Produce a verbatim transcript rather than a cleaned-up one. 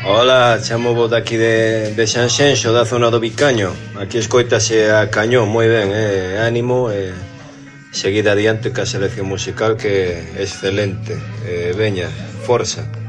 Hola, chamo vos daqui de, de Sanxenxo, da zona do Vicaño. Aquí escoitase a cañón, moi ben, eh? Ánimo, e eh, seguida adiante ca selección musical que é excelente. Eh, veña, forza.